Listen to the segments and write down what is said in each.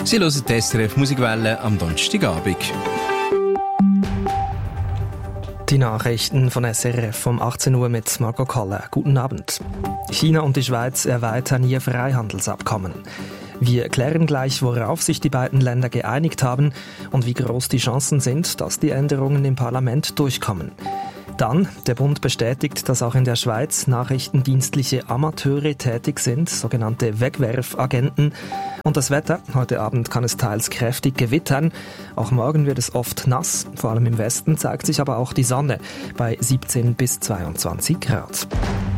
Sie hören die SRF Musikwelle am Donnerstagabend. Die Nachrichten von SRF um 18 Uhr mit Marco Koller. Guten Abend. China und die Schweiz erweitern ihr Freihandelsabkommen. Wir klären gleich, worauf sich die beiden Länder geeinigt haben und wie groß die Chancen sind, dass die Änderungen im Parlament durchkommen. Dann, der Bund bestätigt, dass auch in der Schweiz nachrichtendienstliche Amateure tätig sind, sogenannte Wegwerfagenten. Und das Wetter, heute Abend kann es teils kräftig gewittern. Auch morgen wird es oft nass, vor allem im Westen zeigt sich aber auch die Sonne bei 17 bis 22 Grad.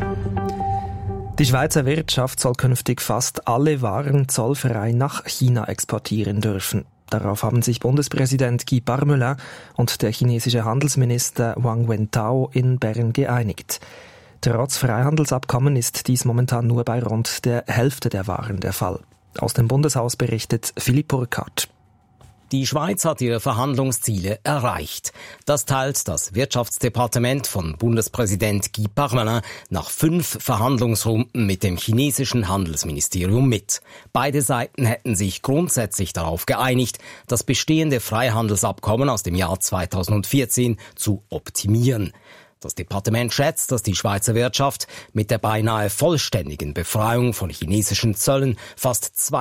Die Schweizer Wirtschaft soll künftig fast alle Waren zollfrei nach China exportieren dürfen. Darauf haben sich Bundespräsident Guy Parmelin und der chinesische Handelsminister Wang Wentao in Bern geeinigt. Trotz Freihandelsabkommen ist dies momentan nur bei rund der Hälfte der Waren der Fall. Aus dem Bundeshaus berichtet Philipp Burkhardt. Die Schweiz hat ihre Verhandlungsziele erreicht. Das teilt das Wirtschaftsdepartement von Bundespräsident Guy Parmelin nach 5 Verhandlungsrunden mit dem chinesischen Handelsministerium mit. Beide Seiten hätten sich grundsätzlich darauf geeinigt, das bestehende Freihandelsabkommen aus dem Jahr 2014 zu optimieren. Das Departement schätzt, dass die Schweizer Wirtschaft mit der beinahe vollständigen Befreiung von chinesischen Zöllen fast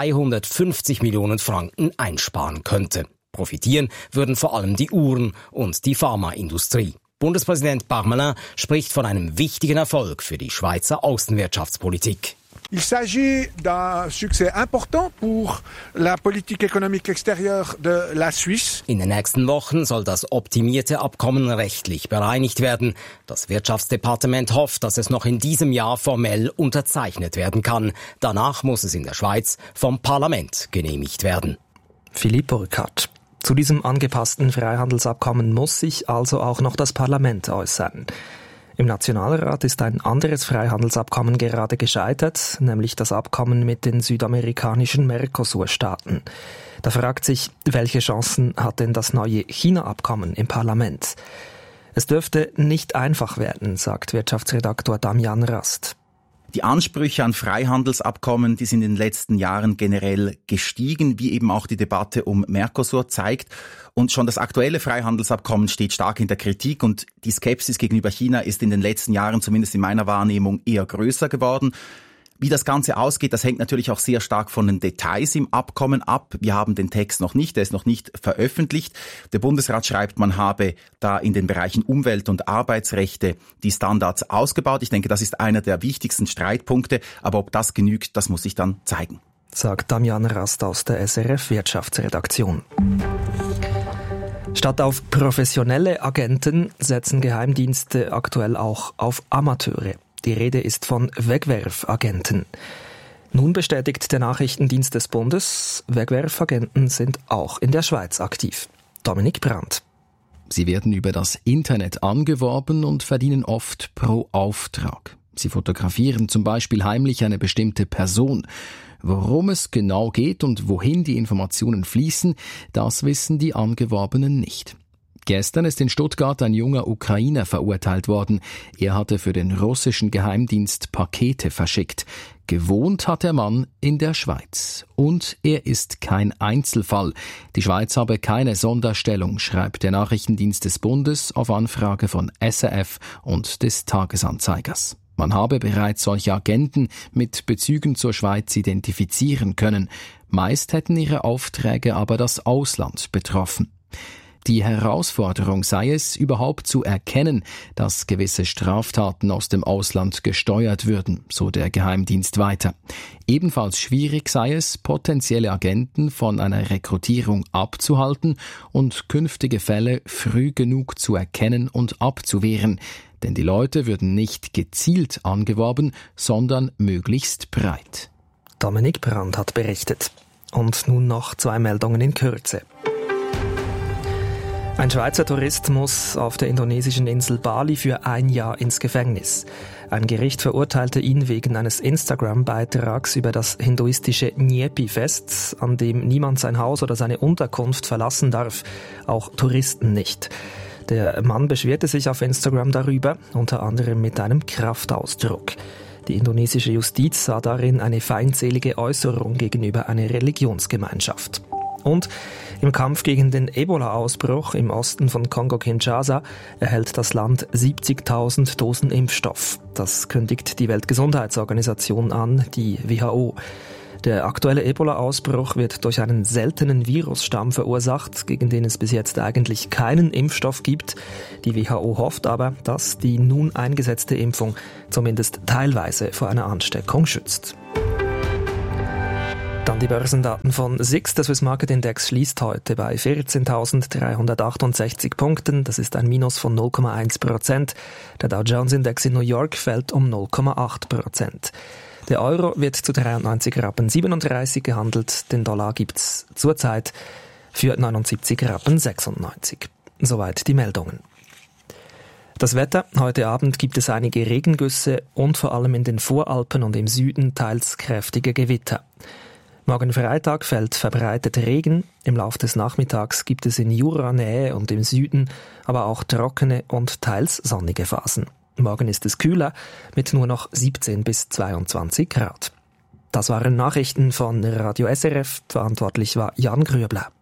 250 Millionen Franken einsparen könnte. Profitieren würden vor allem die Uhren- und die Pharmaindustrie. Bundespräsident Parmelin spricht von einem wichtigen Erfolg für die Schweizer Außenwirtschaftspolitik. Il s'agit d'un succès important pour la politique économique extérieure de la Suisse. In den nächsten Wochen soll das optimierte Abkommen rechtlich bereinigt werden. Das Wirtschaftsdepartement hofft, dass es noch in diesem Jahr formell unterzeichnet werden kann. Danach muss es in der Schweiz vom Parlament genehmigt werden. Philipp Burkhardt. Zu diesem angepassten Freihandelsabkommen muss sich also auch noch das Parlament äußern. Im Nationalrat ist ein anderes Freihandelsabkommen gerade gescheitert, nämlich das Abkommen mit den südamerikanischen Mercosur-Staaten. Da fragt sich, welche Chancen hat denn das neue China-Abkommen im Parlament? Es dürfte nicht einfach werden, sagt Wirtschaftsredaktor Damian Rast. Die Ansprüche an Freihandelsabkommen, die sind in den letzten Jahren generell gestiegen, wie eben auch die Debatte um Mercosur zeigt. Und schon das aktuelle Freihandelsabkommen steht stark in der Kritik und die Skepsis gegenüber China ist in den letzten Jahren, zumindest in meiner Wahrnehmung, eher größer geworden. Wie das Ganze ausgeht, das hängt natürlich auch sehr stark von den Details im Abkommen ab. Wir haben den Text noch nicht, der ist noch nicht veröffentlicht. Der Bundesrat schreibt, man habe da in den Bereichen Umwelt- und Arbeitsrechte die Standards ausgebaut. Ich denke, das ist einer der wichtigsten Streitpunkte, aber ob das genügt, das muss sich dann zeigen. Sagt Damian Rast aus der SRF Wirtschaftsredaktion. Statt auf professionelle Agenten setzen Geheimdienste aktuell auch auf Amateure. Die Rede ist von Wegwerfagenten. Nun bestätigt der Nachrichtendienst des Bundes, Wegwerfagenten sind auch in der Schweiz aktiv. Dominik Brandt. Sie werden über das Internet angeworben und verdienen oft pro Auftrag. Sie fotografieren zum Beispiel heimlich eine bestimmte Person. Worum es genau geht und wohin die Informationen fließen, das wissen die Angeworbenen nicht. Gestern ist in Stuttgart ein junger Ukrainer verurteilt worden. Er hatte für den russischen Geheimdienst Pakete verschickt. Gewohnt hat der Mann in der Schweiz. Und er ist kein Einzelfall. Die Schweiz habe keine Sonderstellung, schreibt der Nachrichtendienst des Bundes auf Anfrage von SRF und des Tagesanzeigers. Man habe bereits solche Agenten mit Bezügen zur Schweiz identifizieren können. Meist hätten ihre Aufträge aber das Ausland betroffen. Die Herausforderung sei es, überhaupt zu erkennen, dass gewisse Straftaten aus dem Ausland gesteuert würden, so der Geheimdienst weiter. Ebenfalls schwierig sei es, potenzielle Agenten von einer Rekrutierung abzuhalten und künftige Fälle früh genug zu erkennen und abzuwehren. Denn die Leute würden nicht gezielt angeworben, sondern möglichst breit. Dominik Brandt hat berichtet. Und nun noch 2 Meldungen in Kürze. Ein Schweizer Tourist muss auf der indonesischen Insel Bali für 1 Jahr ins Gefängnis. Ein Gericht verurteilte ihn wegen eines Instagram-Beitrags über das hinduistische Nyepi-Fest, an dem niemand sein Haus oder seine Unterkunft verlassen darf, auch Touristen nicht. Der Mann beschwerte sich auf Instagram darüber, unter anderem mit einem Kraftausdruck. Die indonesische Justiz sah darin eine feindselige Äußerung gegenüber einer Religionsgemeinschaft. Und im Kampf gegen den Ebola-Ausbruch im Osten von Kongo-Kinshasa erhält das Land 70.000 Dosen Impfstoff. Das kündigt die Weltgesundheitsorganisation an, die WHO. Der aktuelle Ebola-Ausbruch wird durch einen seltenen Virusstamm verursacht, gegen den es bis jetzt eigentlich keinen Impfstoff gibt. Die WHO hofft aber, dass die nun eingesetzte Impfung zumindest teilweise vor einer Ansteckung schützt. Dann die Börsendaten von SIX. Der Swiss Market Index schließt heute bei 14.368 Punkten. Das ist ein Minus von 0,1%. Der Dow Jones Index in New York fällt um 0,8%. Der Euro wird zu 93,37 Rappen gehandelt. Den Dollar gibt's zurzeit für 79,96 Rappen. Soweit die Meldungen. Das Wetter. Heute Abend gibt es einige Regengüsse und vor allem in den Voralpen und im Süden teils kräftige Gewitter. Morgen Freitag fällt verbreitet Regen. Im Laufe des Nachmittags gibt es in Jura-Nähe und im Süden aber auch trockene und teils sonnige Phasen. Morgen ist es kühler mit nur noch 17 bis 22 Grad. Das waren Nachrichten von Radio SRF. Verantwortlich war Jan Grübler.